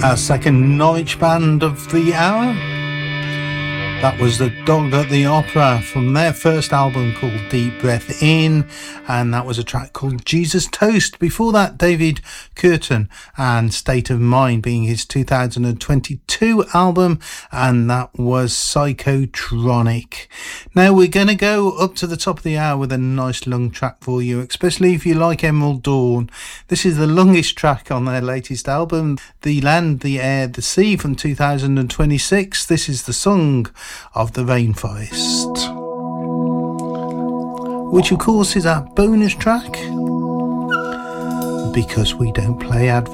Our second Norwich band of the hour. That was the Dog at the Opera from their first album called Deep Breath In, and that was a track called Jesus Toast. Before that, David Curtin and State of Mind being his 2022 album, and that was Psychotronic. Now we're going to go up to the top of the hour with a nice long track for you, especially if you like Emerald Dawn. This is the longest track on their latest album, The Land, the Air, the Sea from 2026. This is the Song of the Rainforest, which of course is our bonus track because we don't play adverts.